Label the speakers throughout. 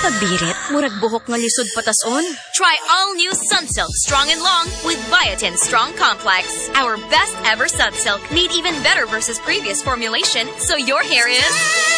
Speaker 1: pagbirit, murag buhok nga lisod patason.
Speaker 2: Try all-new Sunsilk Strong and Long with Biotin Strong Complex. Our best ever Sunsilk made even better versus previous formulation, so your hair is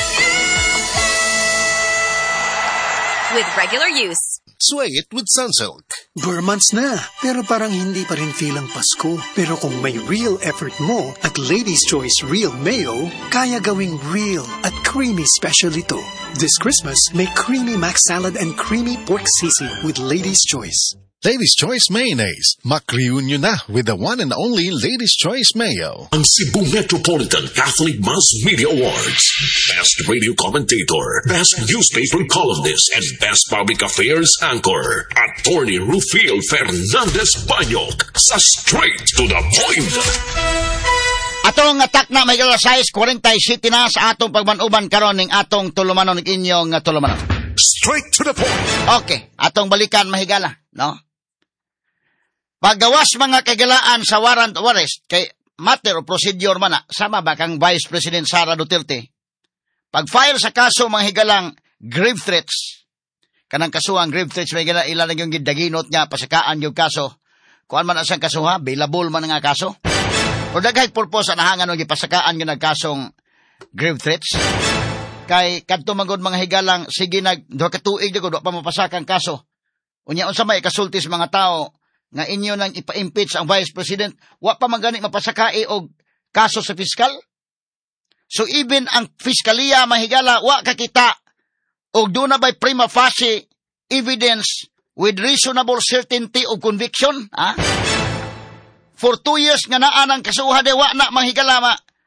Speaker 2: with regular use.
Speaker 3: Sway it with Sunsilk.
Speaker 4: Months na, pero parang hindi pa rin feel ang Pasko. Pero kung may real effort mo at Lady's Choice Real Mayo, kaya gawing real at creamy special ito. This Christmas, may creamy mac salad and creamy pork sisig with Lady's Choice.
Speaker 3: Lady's Choice Mayonnaise. Mac-reunion na with the one and only Lady's Choice Mayo.
Speaker 5: Ang Cebu Metropolitan Catholic Mass Media Awards. Best Radio Commentator, Best Newspaper Columnist, and Best Public Affairs Anchor. Attorney Rufil Fernandez Banyok sa Straight to the Point.
Speaker 6: Atong atak na may alas 6:47 na sa atong pagmanuban karon ning atong tulumanon ning inyong tulumanon.
Speaker 5: Straight to the point.
Speaker 6: Okay, atong balikan mahigala, no? Paggawas mga kagalaan sa warrant of arrest kay matter o procedure man na sama ba kang Vice President Sara Duterte. Pag-file sa kaso mga higalang grave threats. Kanang kasuang grave threats may gila ilan yung gidaginot niya pasakaan yung kaso. Kuan man asang kaso ha, bailable man nga kaso. O daghay purpose anahangan og gipasakaan yung nagkasong grave threats. Kay kadto magod mga higalang sige duha ka tuig jud pa mapasakang kaso. Unya unsa may kasultis mga tao nga inyo nang ipa-impeach ang Vice President, wa pa man gani mapasakai og kaso sa fiskal. So even ang fiskaliya mahigala wa kakita og do na by prima facie evidence with reasonable certainty of conviction, ha? For 2 years nga naa nang kasuha de wa na mahigala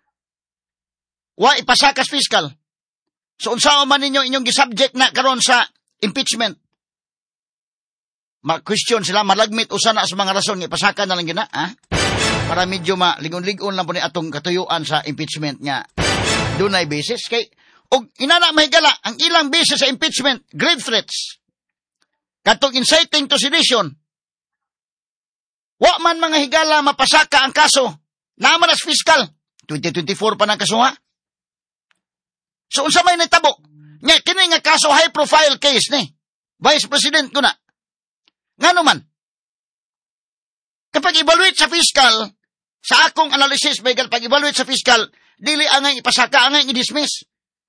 Speaker 6: wa ipasakas fiskal. So unsa man ninyo inyong gisubject na karon sa impeachment? Ma-question sila, malagmit usa na sa mga rason nga ipasaka na lang gina, ha? Para medyo malingon-lingon lang po ni atong katuyuan sa impeachment nga. Dunay basis kay og inana mahigala ang ilang basis sa impeachment, grave threats. Katong inciting to sedition. Wa man mga higala mapasaka ang kaso. Naman as fiscal 2024 pa nang kasuha. So unsa may natabo? Nga kini nga kaso high profile case ni Vice President ko na. Ngano man? Kapag evaluate sa fiscal, sa akong analysis, pag evaluate sa fiscal, dili angay ipasaka, angay i-dismiss.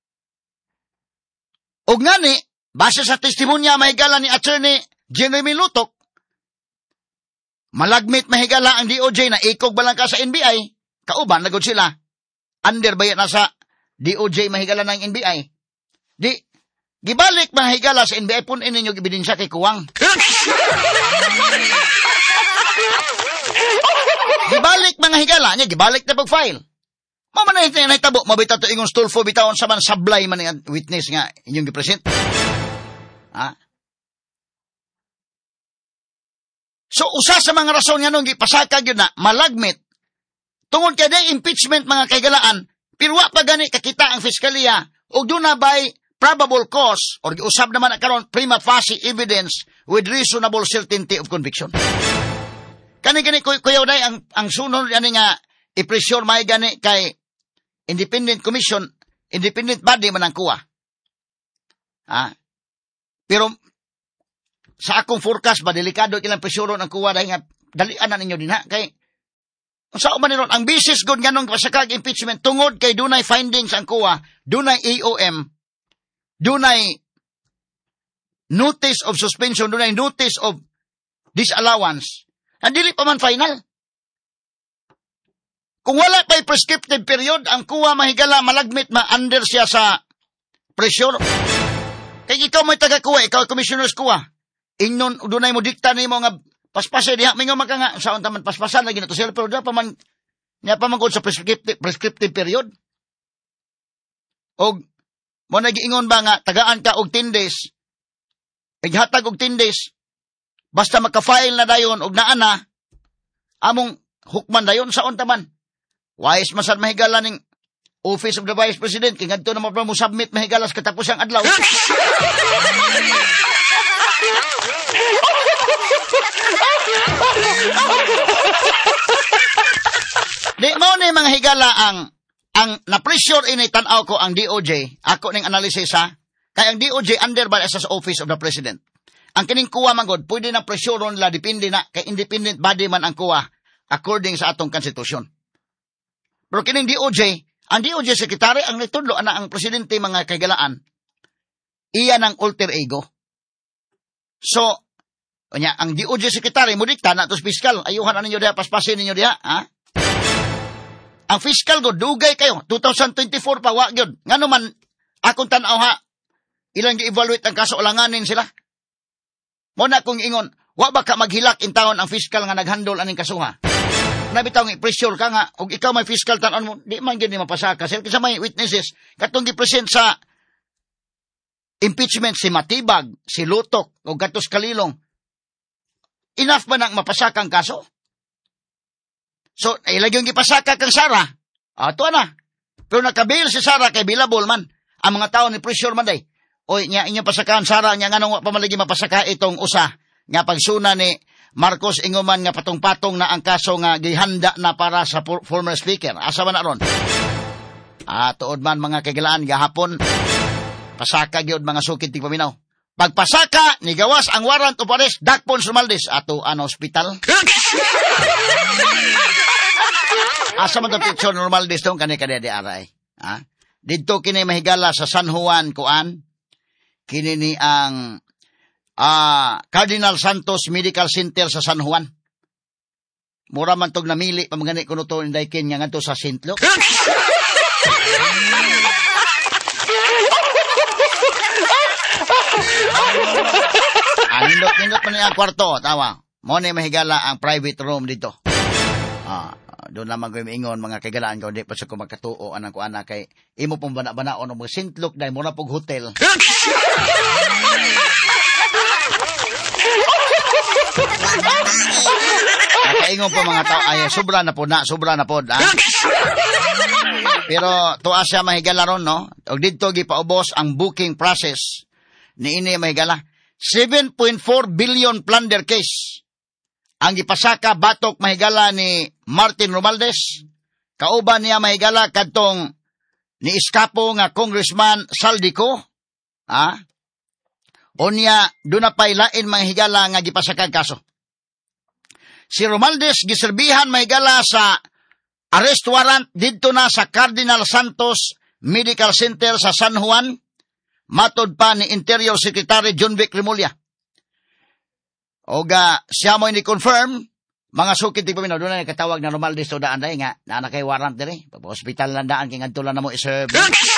Speaker 6: O ngani, base sa testimonya mahigala ni Attorney Jeremy Lutok, malagmit mahigala ang DOJ na ikog balang ka sa NBI, kauban, nagod sila, under ba yan na sa DOJ mahigala ng NBI. Gibalik mga higala sa NBI pun ninyo ebidensya kay Kuwang. Gibalik mga higala niya, gibalik na pag-file. Mamanay na itabo, mabita to ingong stulfo bitawon sa man sablay man nga witness nga inyong gipresent. Ha? So usa sa mga rason nga nung gipasaka gyud na malagmit tungod kay day impeachment mga kaigalaan, pero wa pa gani kakita ang fiskalya og do na bay probable cause or giusab naman karon prima facie evidence with reasonable certainty of conviction. Kani kuyaw day ang sunod ani nga i-pressure may gani kay independent commission, independent body man ang kuha. Pero sa akong forecast ba delikado ilang pressure ang kuha dahil nga dalian na ninyo din ha kay sa man ron ang basis gud nganong pasakag impeachment tungod kay dunay findings ang kuha, dunay AOM, dunay notice of suspension, dunay notice of disallowance. Ang dili pa man final. Kung wala pa'y prescriptive period, ang kuha mahigala malagmit ma-under siya sa pressure. Kaya ikaw may taga-kuha, ikaw commissioner's kuha. Ingnon, dunay mo dikta na mo nga paspasay diha. Mingaw maka nga, saan taman paspasan lagi na to sila, pero diya pa man sa prescriptive period. O, mo nag-iingon ba nga, tagaan ka og 10 days, ighatag og 10 days, basta makafile na dayon og naana, among hukman dayon sa taman. Wais masan mahigala ning Office of the Vice President, kaya ngadto naman pa mo submit mahigala sa katapusang adlaw. Di mo ni mga higala ang na-pressure ini tanaw ko ang DOJ, ako ning analysis ha, Kaya ang DOJ under by as Office of the President. Ang kining kuha manggod, pwede na presyoron la, depende na, kay independent body man ang kuha, according sa atong konstitusyon. Pero kining DOJ, ang DOJ Secretary, ang nitudlo na ang presidente mga kagalaan, iya ng alter ego. So, ang DOJ Secretary, mudikta na tos fiscal, ayuhan na ninyo diha, paspasin ninyo diha, ha? Ang fiscal go, dugay kayo, 2024 pa, wag yun. Nga naman, akong tanaw ha, ilang gi-evaluate ang kaso, ulanganin sila. Muna kong ingon, wa ba ka maghilak in taon ang fiscal nga naghandol aning kasuha? Nabitaw nga pressure ka nga, og ikaw may fiscal tanon mo, di man gini mapasaka. Kasi may witnesses, katong gi-present sa impeachment si Matibag, si Lutok, o Gatos Kalilong, enough ba nang mapasaka ang kaso? So, ilagyong gipasaka kang Sara, ato na. Pero nakabail si Sara kay bilabol man. Ang mga tao ni pressure man day. Oy, inyo pasakaan Sara, nga nang pamalagi mapasaka itong usa. Nga pagsuna ni Marcos Inguman nga patong-patong na ang kaso nga gihanda na para sa former speaker. Asa man na ron? Tuod man mga kagalaan gahapon, pasaka gyud mga sukid ti paminaw. Pagpasaka ni gawas ang warrant of arrest Dakpon Romualdez ato an hospital. Asa man to picture Romualdez tong kani di aray. Ha? Didto kini mahigala sa San Juan kuan. Kini ni ang Cardinal Santos Medical Center sa San Juan. Mura man tog namili pamagani kuno to inday kin nga ngadto sa St. Luke. Nindot man ang kwarto, tawa. Mo ni mahigala ang private room dito. Doon naman ko ingon mga kagalaan ko, di pa sa ko magkatuo anang ko anak kay imo pong bana-banaon ng mga St. Luke dahil muna pong hotel. Nakaingon po mga tao, ay sobra na po. Pero tuwa siya mahigala ron, no? O dito gipaubos ang booking process ni ini mahigala. 7.4 billion plunder case. Ang gipasaka batok mahigala ni Martin Romualdez, kauban niya mahigala kadtong ni iskapo nga Congressman Saldico, Onya, doon na pa'y lain mahigala nga gipasaka kaso. Si Romualdez giserbihan mahigala sa arrest warrant dito na sa Cardinal Santos Medical Center sa San Juan, matod pa ni Interior Secretary John Vic Remulla. Oga, siya mo ini-confirm, mga sukit di paminaw, doon na katawag na Romualdez to daan dahi nga, na kay warrant din hospital lang daan, kaya ngantulan na mo iserve.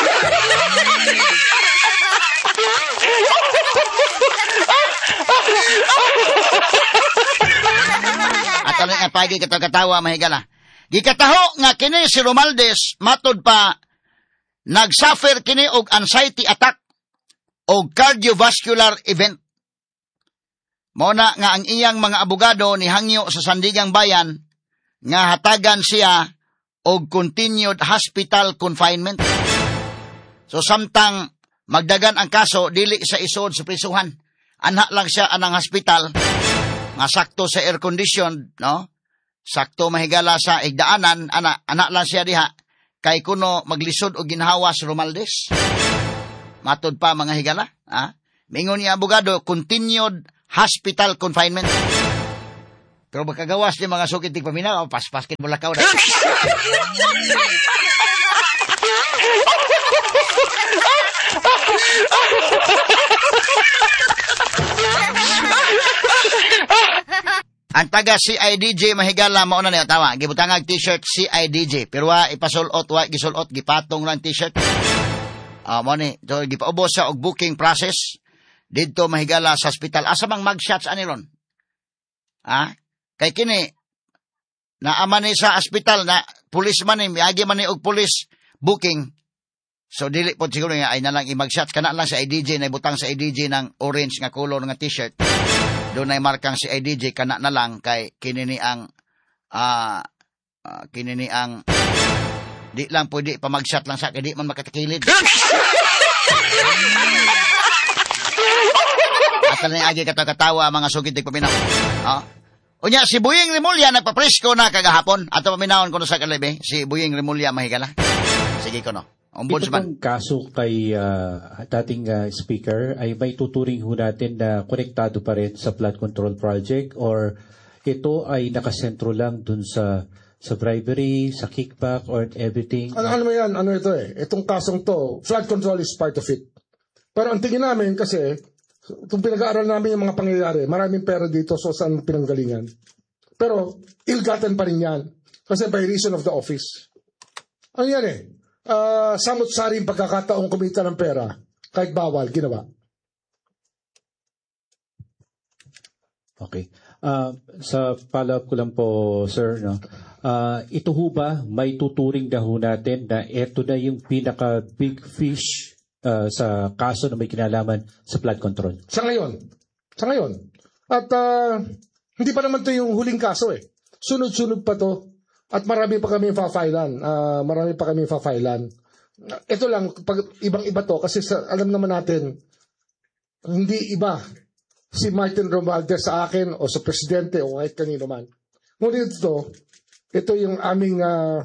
Speaker 6: At ano nga pagi katawa mahigala. Gikataho nga kini si Romualdez, matod pa, nagsuffer kini og anxiety attack o cardiovascular event. Muna nga ang iyang mga abogado ni hangyo sa Sandigang Bayan nga hatagan siya og continued hospital confinement. So samtang magdagan ang kaso dili sa isod sa prisuhan. Anak lang siya anang hospital nga sakto sa air condition, no? Sakto mahigala sa igdaanan, anak lang siya diha kay kuno maglisod og ginhawa si Romualdez. Matod pa mga higala, mingon niya abogado continued hospital confinement. Pero magkagawas niya mga sukit tig paminaw, paskin bulakaw na. Ang taga CIDJ mahigala mao na niya tawa, gibutangag t-shirt CIDJ, pero ipasulot gisulot gipatong lang t-shirt. Mo ni, so gipaubos sa og booking process didto mahigala sa hospital. Asa mang magshots ani ron? Kay kini naama ni sa hospital na pulis man ni miagi man ni og pulis booking. So dili po siguro nga ay na lang i-magshots kana lang sa IDJ na ibutang sa IDJ ng orange nga color nga t-shirt. Doon ay markang si IDJ kana na lang kay kinini ang di lang pwede pa mag-shot lang sa kay di man makatakilid. At na agi katawa mga sugid tig paminaw. Unya si Buying Remulla nagpapresko na kagahapon ato paminawon kuno sa kalibe si Buying Remulla mahigala. Sige kuno. Ombudsman.
Speaker 7: Ito pong kaso kay dating speaker ay may tuturing ho natin na konektado pa rin sa flood control project or ito ay nakasentro lang dun sa bribery, sa kickback, or everything?
Speaker 8: Ano mo yan? Ano ito eh? Itong kasong to, flood control is part of it. Pero ang tingin namin kasi, itong pinag-aaral namin yung mga pangyayari, maraming pera dito, so saan pinanggalingan. Pero, ill-gotten pa rin yan. Kasi by reason of the office. Ano yan eh? Samot-saring pagkakataong kumita ng pera, kahit bawal, ginawa.
Speaker 7: Okay. Sa follow-up ko lang po, sir, no? Ito ho ba, may tuturing na ho natin na ito na yung pinaka-big fish sa kaso na may kinalaman sa flood control? Sa ngayon. At hindi pa naman ito yung huling kaso eh. Sunod-sunod pa to. At marami pa kami fa-filean. Ito lang, pag ibang-iba to, kasi alam naman natin, hindi iba si Martin Romualdez sa akin o sa presidente o kahit kanino man. Ngunit ito yung aming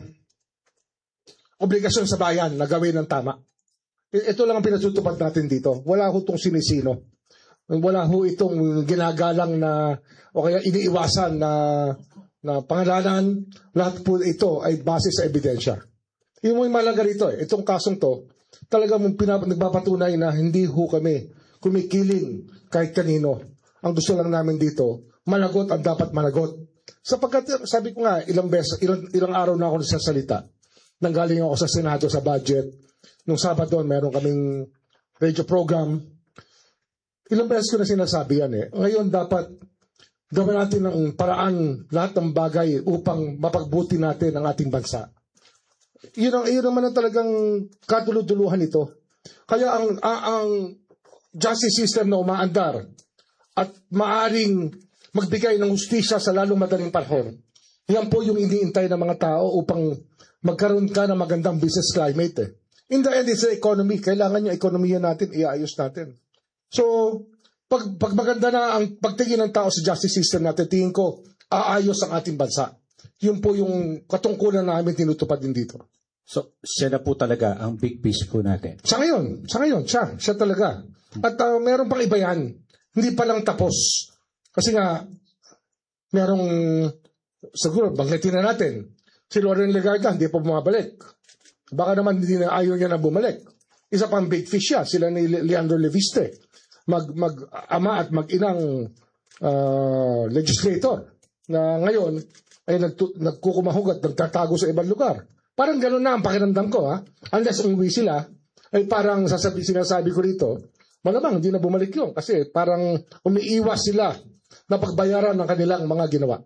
Speaker 7: obligasyon sa bayan na gawin ng tama. Ito lang ang pinatutupad natin dito. Wala ho itong sinisino. Wala ho itong ginagalang na o kaya iniiwasan na pangalanan. Lahat po ito ay base sa ebidensya. Yung mga malaga rito itong kasong to, talagang nagpapatunay na hindi ho kami kumikiling kahit kanino. Ang gusto lang namin dito, managot ang dapat managot. Sapagkat, sabi ko nga, ilang araw na ako nagsasalita. Nanggaling ako sa Senado sa budget. Nung Sabado, meron kaming radio program. Ilang beses ko na sinasabi yan eh. Ngayon, dapat gawin natin ng paraan lahat ng bagay upang mapagbuti natin ang ating bansa. Yun naman ang talagang katulad-tuluhan ito. Kaya ang justice system na umaandar at maaring magbigay ng hustisya sa lalong madaling panahon. Yan po yung iniintay ng mga tao upang magkaroon ka ng magandang business climate eh. In the end, it's the economy. Kailangan yung ekonomiya natin, iayos natin. So, pag maganda na ang pagtingin ng tao sa justice system natin, tingin ko, aayos ang ating bansa. Yun po yung katungkulan namin tinutupad din dito. So, siya na po talaga ang big fish po natin.
Speaker 8: Sa ngayon, siya talaga. At meron pang iba yan. Hindi pa lang tapos. Kasi nga, merong, siguro, banggitin na natin, si Loren Legarda, hindi pa bumabalik. Baka naman hindi na ayaw niya na bumalik. Isa pang big fish siya, sila ni Leandro Leviste. Mag-ama at mag-inang legislator na ngayon ay nagkukumahog at nagtatago sa ibang lugar. Parang gano'n na ang pakiramdam ko, ha? Unless umuwi sila, ay parang sinasabi ko rito, malamang hindi na bumalik yun kasi parang umiiwas sila na pagbayaran ng kanilang mga ginawa.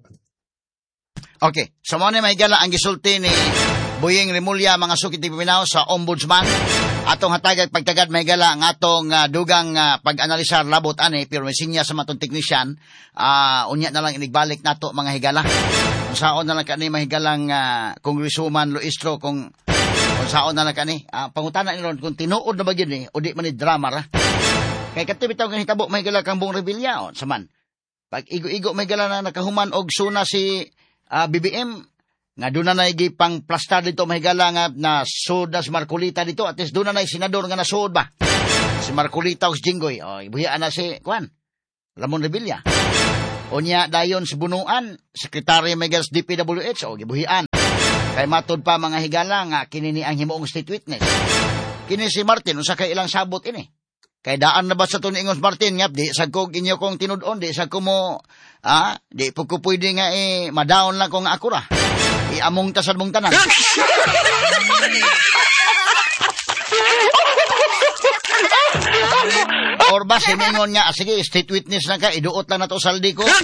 Speaker 6: Okay, sa mga may gala ang gisulti ni Boyeng Remulla mga sukit ni Paminaw sa Ombudsman. Atong hatagag pagtagad may gala ang atong dugang pag-analisar labot ani pero may sinya sa matong technician. Unya na lang inigbalik nato mga higala. Kung saon na lang kani mahigalang Congresswoman Luistro kung saon na lang kani. Pangutana ni ron kung tinuod na ba gyud ni o di man ni drama ra. Kay katibitaw nga hitabo mahigala kang Bong Revilla saman. Pag igo-igo mahigala na nakahuman og suna si BBM nga doon na nagipang plastar dito mahigala nga na sud na si Marcolita dito at least doon na senador nga nasud ba si Marcolita o si Jinggoy ibuhian na si Ramon Revilla unya dayon si Bunuan sekretary Megas DPWH gibuhian kay matod pa mga higala nga kini ni ang himuong state witness kini si Martin usa kay ilang sabot ini kay daan na ba sa tuningos Martin nga di sagkog inyo kong tinud-on di sagko mo di po ko pwede nga madaon lang kung ako ra iamong tasad mong tanan. Or ba siningon nga, sige, state witness na ka, iduot lang na to saldi ko.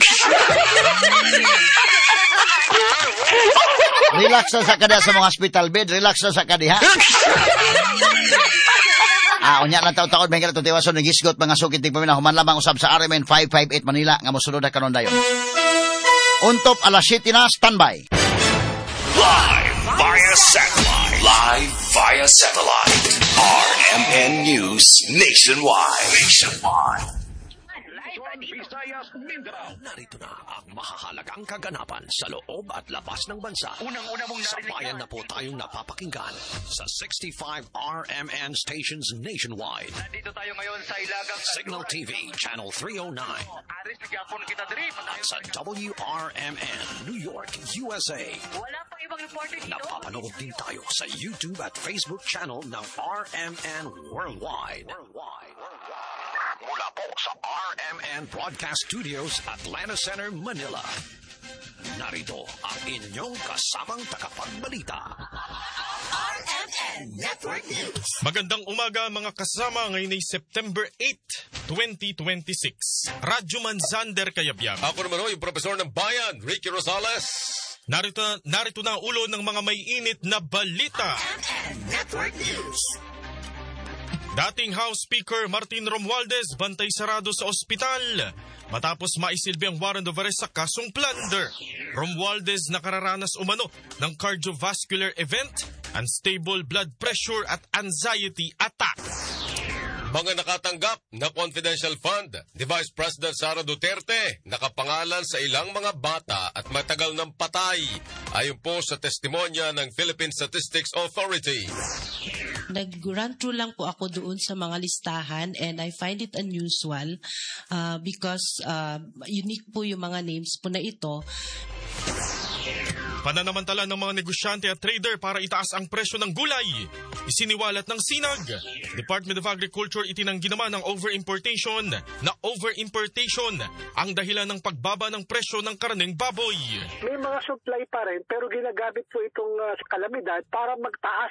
Speaker 6: Relax na sa kada sa mga hospital bed, relax na sa kadi, ha? Unya lang taon-taon, may ganito tiwason, nagisgot mga sukit, tigpamin na human lamang usab sa RMN 558 Manila, nga musunod na kanon dayon. Untop alas 7 na, standby.
Speaker 5: Live via satellite. RMN News Nationwide. Batangas, Mindanao. Narito na ang mahahalagang kaganapan sa loob at labas ng bansa.
Speaker 9: Unang-una mong
Speaker 5: sa bayan na po tayong napapakinggan sa 65 RMN stations nationwide.
Speaker 9: Nandito tayo ngayon sa Ilagang
Speaker 5: Signal TV, Channel 309.
Speaker 9: Aris, nagyapon kita diri.
Speaker 5: At sa WRMN, New York, USA.
Speaker 9: Wala pang ibang reporter dito.
Speaker 5: Napapanood din tayo sa YouTube at Facebook channel ng RMN Worldwide. Mula po sa RMN Broadcast Studios, Atlanta Center, Manila. Narito ang inyong kasamang tagapagbalita. RMN Network News.
Speaker 10: Magandang umaga mga kasama, ngayon ay September 8, 2026. Radyo Manzander Kayabyab.
Speaker 11: Ako naman yung profesor ng bayan, Ricky Rosales.
Speaker 10: Narito na ang ulo ng mga may init na balita.
Speaker 5: RMN Network News.
Speaker 10: Dating House Speaker Martin Romualdez bantay sarado sa ospital matapos maisilbi ang warrant of arrest sa kasong plunder. Romualdez nakararanas umano ng cardiovascular event, unstable blood pressure at anxiety attack.
Speaker 11: Mga nakatanggap na confidential fund ni Vice President Sara Duterte nakapangalan sa ilang mga bata at matagal ng patay ayon po sa testimonya ng Philippine Statistics Authority.
Speaker 12: Nag-run through lang po ako doon sa mga listahan and I find it unusual because unique po yung mga names po na ito.
Speaker 10: Pananamantala ng mga negosyante at trader para itaas ang presyo ng gulay. Isiniwalat ng Sinag. Department of Agriculture itinanggi naman ang over-importation ang dahilan ng pagbaba ng presyo ng karneng baboy.
Speaker 13: May mga supply pa rin pero ginagamit po itong kalamidad para magtaas.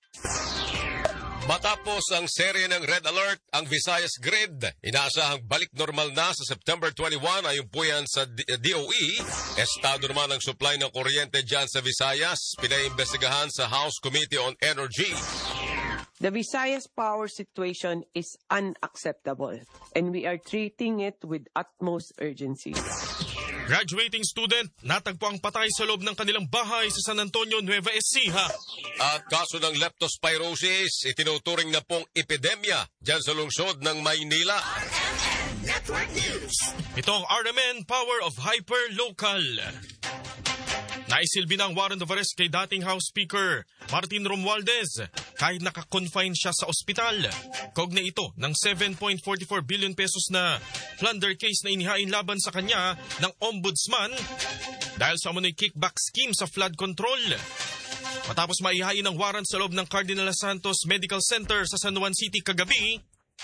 Speaker 11: Matapos ang serye ng Red Alert, ang Visayas Grid, inaasahang balik normal na sa September 21 ayon po yan sa DOE. Estado naman ang supply ng kuryente dyan sa Visayas, pinaimbestigahan sa House Committee on Energy.
Speaker 14: The Visayas power situation is unacceptable and we are treating it with utmost urgency.
Speaker 10: Graduating student, natagpo ang patay sa loob ng kanilang bahay sa San Antonio, Nueva Ecija.
Speaker 11: At kaso ng leptospirosis, itinuturing na pong epidemya dyan sa lungsod ng Maynila.
Speaker 5: RMN Network News.
Speaker 10: Ito ang RMN Power of Hyper-Local. Naisilbi na ang warrant of arrest kay dating House Speaker Martin Romualdez kahit naka-confine siya sa ospital. Kaugnay ito ng 7.44 billion pesos na plunder case na inihain laban sa kanya ng ombudsman dahil sa umunoy kickback scheme sa flood control. Matapos maihain ang warrant sa loob ng Cardinal Santos Medical Center sa San Juan City kagabi,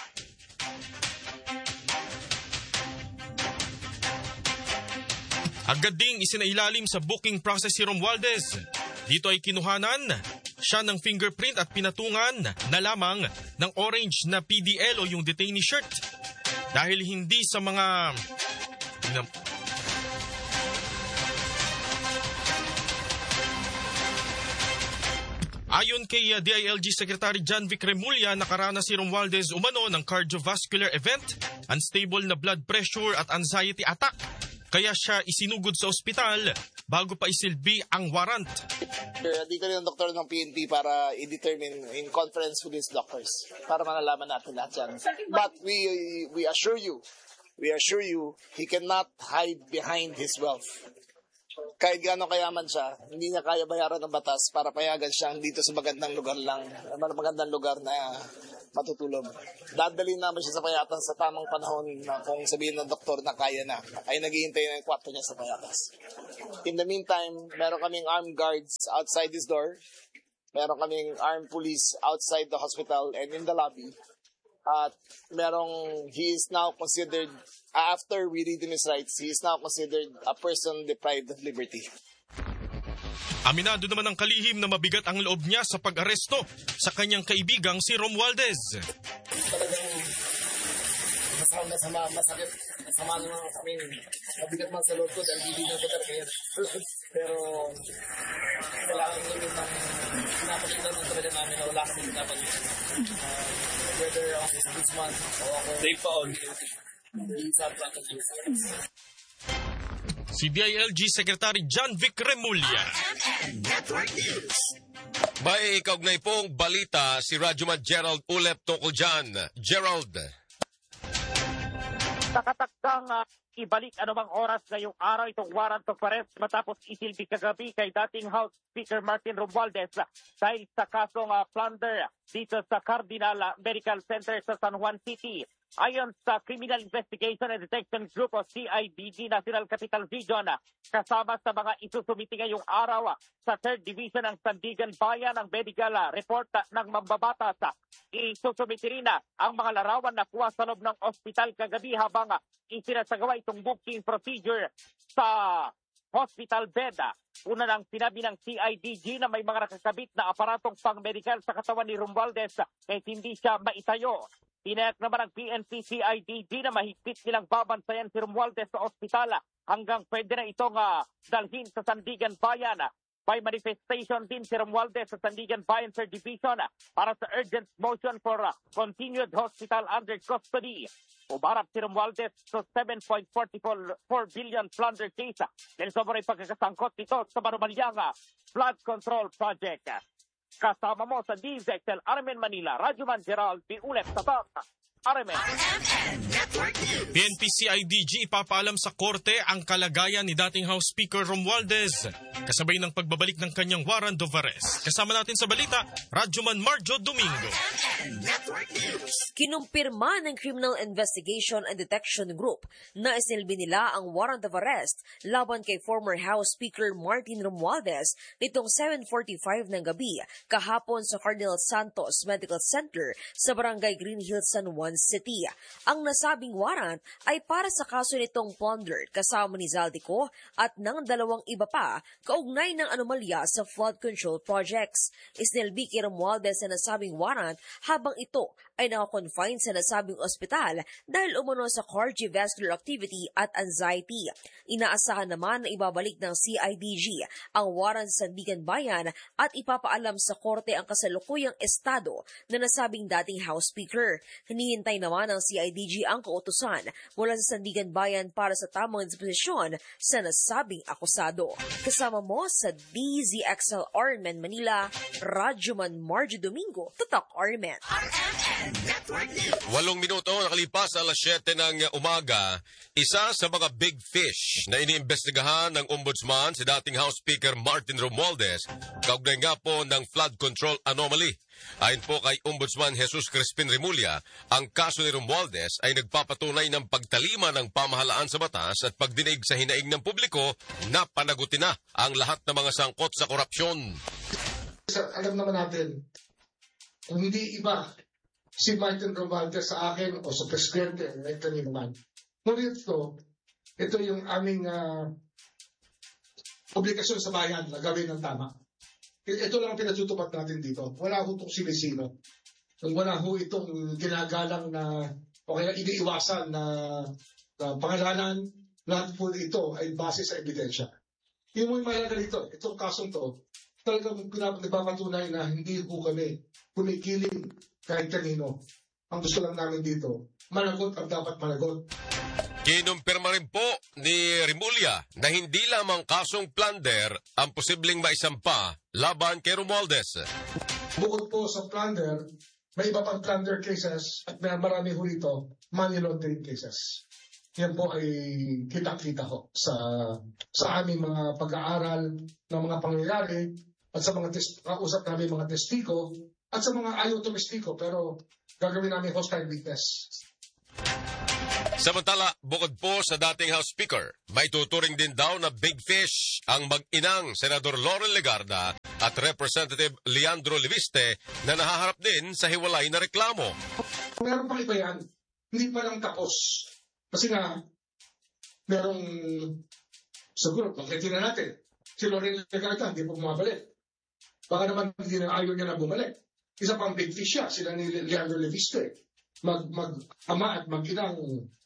Speaker 10: agad ding isinailalim sa booking process si Romualdez. Dito ay kinuhanan siya ng fingerprint at pinatungan na lamang ng orange na PDL o yung detainee shirt. Dahil hindi sa mga... Ayon kay DILG Secretary John Vic Remulla, nakaranas si Romualdez umano ng cardiovascular event, unstable na blood pressure at anxiety attack. Kaya siya isinugod sa ospital bago pa isilbi ang warrant.
Speaker 15: Dito rin ang doktor ng PNP para i-determine in conference with his doctors para malalaman natin lahat yan. But we assure you, he cannot hide behind his wealth. Kahit gaano kayaman siya, hindi niya kaya bayaran ng batas para payagan siyang dito sa magandang lugar na matutulog. Dadalhin naman siya sa payatan sa tamang panahon na kung sabihin ng doktor na kaya na, ay naghihintay na yung kwarto niya sa payatas. In the meantime, meron kaming armed guards outside his door, meron kaming armed police outside the hospital and in the lobby. At he is now considered, after we read him his rights, he is now considered a person deprived of liberty.
Speaker 10: Aminado naman ang kalihim na mabigat ang loob niya sa pag-aresto sa kanyang kaibigang si Romualdez.
Speaker 15: Masakit. Masama naman kami. Mabigat man sa loob ko dahil bibigyan ko talaga. Pero kailangan namin ng pinapakita ng talaga namin na wala kami pinapakita. Whether ako sa this month o ako sa practice.
Speaker 10: Si DILG Secretary John Vic Remulla.
Speaker 11: May ikaugnay pong balita si Radyoman Gerald Ulep tungkol dyan. Gerald.
Speaker 13: Nakatakdang
Speaker 16: ibalik anumang oras ngayong araw itong warrant of arrest matapos isilbi kagabi kay dating House Speaker Martin Romualdez dahil sa kasong plunder dito sa Cardinal Medical Center sa San Juan City. Ayon sa Criminal Investigation and Detection Group o CIDG National Capital Region, kasama sa mga isusumiti ngayong araw sa 3rd Division ng Sandigan Bayan ang medical report ng mambabatas. Isusumiti rin ang mga larawan na kuha sa loob ng ospital kagabi habang isinasagawa itong booking procedure sa hospital bed. Una nang sinabi ng CIDG na may mga nakakabit na aparatong pang-medical sa katawan ni Romualdez kahit hindi siya maitayo. Tinayak naman ng PNP-CIDG na mahigpit nilang babansayan si Romualdez sa ospital hanggang pwede na itong dalhin sa Sandigan Bayan. By manifestation din si Romualdez sa Sandigan Bayan 3rd Division para sa urgent motion for continued hospital under custody. Umarap si Romualdez sa 7.44 billion plunder case dahil sobrang pagkakasangkot nito sa manumalyang flood control project. Kasama mo sa DZXL Armen Manila, Radyoman Gerald P. Ulep Tatak, Armen.
Speaker 10: PNP-CIDG ipapaalam sa korte ang kalagayan ni dating House Speaker Romualdez kasabay ng pagbabalik ng kanyang warrant of arrest. Kasama natin sa balita, Radyoman Marjo Domingo.
Speaker 17: Kinumpirma ng Criminal Investigation and Detection Group na isinilbi nila ang warrant of arrest laban kay former House Speaker Martin Romualdez nitong 7:45 ng gabi kahapon sa Cardinal Santos Medical Center sa Barangay Green Hills, San Juan City. Ang nasabing warrant ay para sa kaso nitong plunder kasama ni Zaldico at ng dalawang iba pa kaugnay ng anomalya sa flood control projects. Isinilbi kay Romualdez sa nasabing warrant habang ito ay nakakonfine sa nasabing ospital dahil umano sa cardiovascular activity at anxiety. Inaasahan naman na ibabalik ng CIDG ang warrant sa Sandigan Bayan at ipapaalam sa korte ang kasalukuyang estado na nasabing dating House Speaker. Hinihintay naman ng CIDG ang kautusan mula sa Sandigan Bayan para sa tamang disposisyon sa nasabing akusado. Kasama mo sa DZXL Armen Manila, Radyoman Marjo Domingo, Tatak Armen.
Speaker 11: 8 minuto nakalipas alas 7 ng umaga, isa sa mga big fish na iniimbestigahan ng Ombudsman si dating House Speaker Martin Romualdez kaugnay nga po ng flood control anomaly. Ayon po kay Ombudsman Jesus Crispin Remulla, ang kaso ni Romualdez ay nagpapatunay ng pagtalima ng pamahalaan sa batas at pagdinig sa hinaing ng publiko na panagutin na ang lahat ng mga sangkot sa korupsyon.
Speaker 8: Alam naman natin, kung hindi iba si Martin Romualdez sa akin o sa presidente, ito naman. Ngunit ito yung aming obligasyon sa bayan na gawin ng tama. Ito lang ang pinatutupad natin dito. Wala ho itong sinisino. Wala ho itong ginagalang na o kaya iniiwasan na pangalanan. Lahat po ito ay base sa ebidensya. Yung mga mahalaga dito, itong kasong to, talagang nagpapatunay na hindi po kami kumikiling kahit kanino. Ang gusto lang namin dito, managot ang dapat managot.
Speaker 11: Kinumpirma rin po ni Remulla na hindi lamang kasong plunder ang posibleng maisampa laban kay Romualdez.
Speaker 8: Bukod po sa plunder, may iba pang plunder cases at may marami ho rito money laundering cases. Yan po ay kita-kita ho sa aming mga pag-aaral ng mga pangyayari at sa mga kausap namin mga testigo at sa mga ayaw tumestiko pero gagawin namin hostile witness.
Speaker 11: Samantala, bukod po sa dating House Speaker, may tuturing din daw na big fish ang mag-inang Senador Laurel Legarda at Representative Leandro Leviste na nahaharap din sa hiwalay na reklamo.
Speaker 8: Meron pang iba yan. Hindi pa lang tapos. Kasi nga, merong siguro, pagkatin na natin. Si Laurel Legarda, hindi po bumabalik. Baka naman hindi na ayaw niya na bumalik. Isa pang big fish siya, sila ni Leandro Leviste. Mag-ama at mag-inang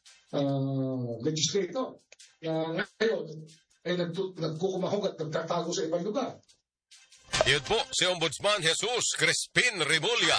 Speaker 8: legislator. Ngayon, ay nagkukumahog at nagtatago sa ibang lugar.
Speaker 11: Yun po si Ombudsman Jesus Crispin Remulla.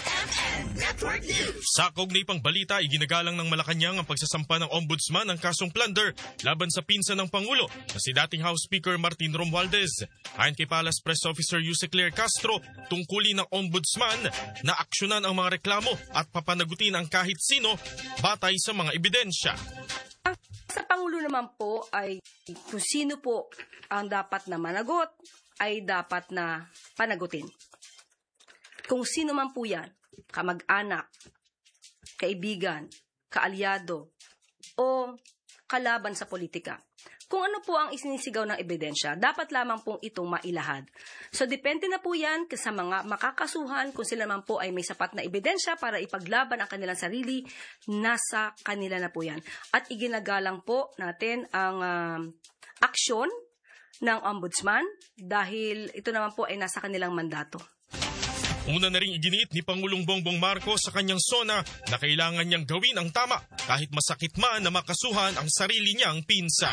Speaker 10: Sa kaugnay pang balita, iginagalang ng Malacanang ang pagsasampa ng Ombudsman ng kasong plunder laban sa pinsan ng Pangulo na si dating House Speaker Martin Romualdez. Ayon kay Palace Press Officer Yuse Claire Castro, tungkulin ng Ombudsman na aksyonan ang mga reklamo at papanagutin ang kahit sino batay sa mga ebidensya.
Speaker 18: Sa Pangulo naman po ay kung sino po ang dapat na managot, ay dapat na panagutin. Kung sino man po yan, kamag-anak, kaibigan, kaalyado, o kalaban sa politika. Kung ano po ang isinisigaw ng ebidensya, dapat lamang pong itong mailahad. So, depende na po yan sa mga makakasuhan, kung sila man po ay may sapat na ebidensya para ipaglaban ang kanilang sarili, nasa kanila na po yan. At iginagalang po natin ang aksyon ng ombudsman dahil ito naman po ay nasa kanilang mandato.
Speaker 10: Una na rin iginiit ni Pangulong Bongbong Marcos sa kanyang SONA na kailangan niyang gawin ang tama kahit masakit man na makasuhan ang sarili niyang pinsan.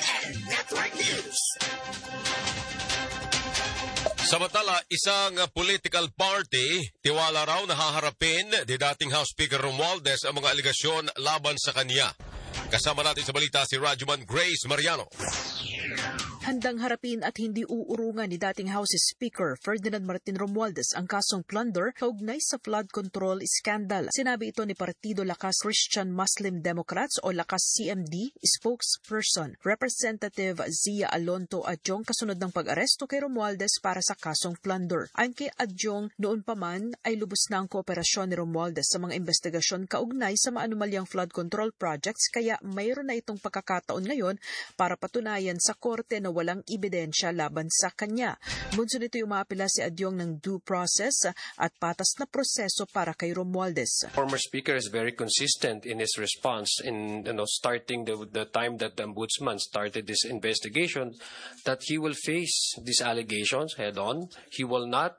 Speaker 11: Samantala, isang political party, tiwala raw na haharapin ni dating House Speaker Romualdez ang mga aligasyon laban sa kanya. Kasama natin sa balita si Rajuman Grace Mariano.
Speaker 19: Handang harapin at hindi uurungan ni dating House Speaker Ferdinand Martin Romualdez ang kasong plunder kaugnay sa flood control scandal. Sinabi ito ni Partido Lakas Christian Muslim Democrats o Lakas CMD spokesperson Representative Zia Alonto Adjong kasunod ng pag-aresto kay Romualdez para sa kasong plunder. Ayon kay Adjong, noon pa man ay lubos na ang kooperasyon ni Romualdez sa mga investigasyon kaugnay sa maanumalyang flood control projects kaya mayroon na itong pagkakataon ngayon para patunayan sa korte na walang ebidensya laban sa kanya. Bunso nito umapila si Adyong ng due process at patas na proseso para kay Romualdez.
Speaker 20: Former Speaker is very consistent in his response in starting the time that the Ombudsman started this investigation that he will face these allegations head on. He will not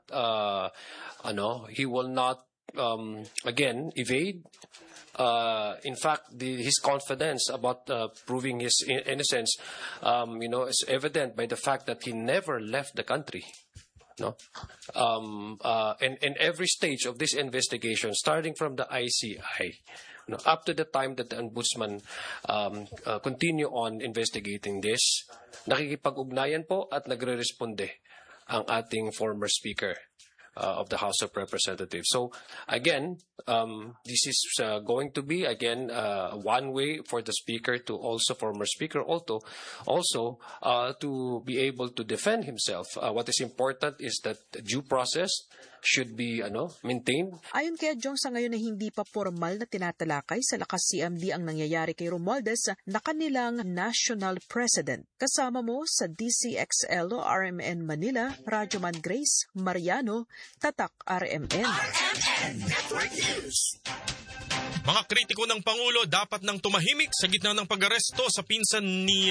Speaker 20: again evade. In fact, his confidence about proving his innocence, is evident by the fact that he never left the country. No, and every stage of this investigation, starting from the ICI, up to the time that the Ombudsman continue on investigating this, nakikipag-ugnayan po at nagre-responde ang ating former Speaker of the House of Representatives. So again, this is going to be one way for the Speaker to former Speaker also to be able to defend himself. What is important is that due process should be maintained.
Speaker 19: Ayon kay Adjong, sa ngayon na hindi pa formal na tinatalakay sa Lakas CMD ang nangyayari kay Romualdez na kanilang national president. Kasama mo sa DCXL o RMN Manila, Rajuman Grace Mariano, Tatak RMN.
Speaker 10: Network News. Mga kritiko ng Pangulo dapat nang tumahimik sa gitna ng pag-aresto sa pinsan ni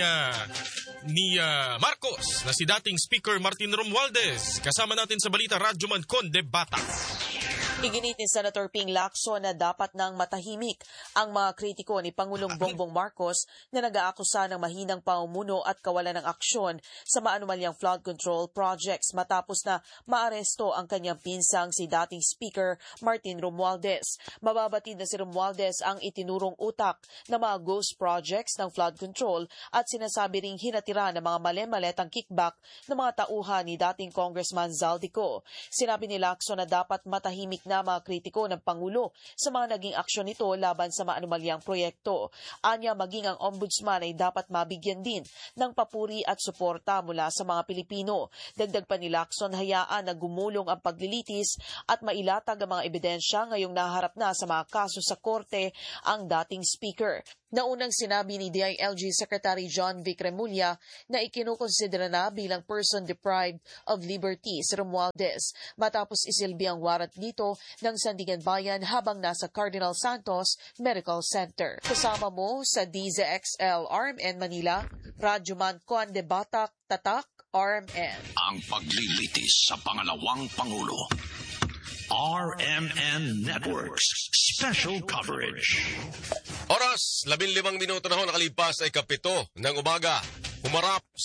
Speaker 10: Marcos na si dating Speaker Martin Romualdez. Kasama natin sa balita, Rajuman Conde Bata.
Speaker 21: Iginit ni Senator Ping Lacson na dapat nang matahimik ang mga kritiko ni Pangulong Bongbong Marcos na nag-aakusa ng mahinang pamumuno at kawalan ng aksyon sa maanumalyang flood control projects matapos na maaresto ang kanyang pinsang si dating Speaker Martin Romualdez. Mababatid na si Romualdez ang itinurong utak ng mga ghost projects ng flood control at sinasabi ring hinatira ng mga mali-maletang kickback ng mga tauhan ni dating Congressman Zaldico. Sinabi ni Lacson na dapat matahimik na mga kritiko ng Pangulo sa mga naging aksyon nito laban sa maanumalyang proyekto. Anya, maging ang ombudsman ay dapat mabigyan din ng papuri at suporta mula sa mga Pilipino. Dagdag pa ni Lacson, hayaan na gumulong ang paglilitis at mailatag ang mga ebidensya ngayong naharap na sa mga kaso sa korte ang dating speaker. Naunang sinabi ni DILG Secretary John Vic Remulla na ikinukonsidera na bilang person deprived of liberty si Romualdez matapos isilbi ang warrant dito ng Sandigan Bayan habang nasa Cardinal Santos Medical Center. Kasama mo sa DZXL RMN Manila, Rajuman Conde Bata, Tatak RMN.
Speaker 5: Ang paglilitis sa pangalawang Pangulo. RMN Networks Special Coverage.
Speaker 11: Oras, 15 minuto na ho nakalipas ay 7 ng umaga. Humarap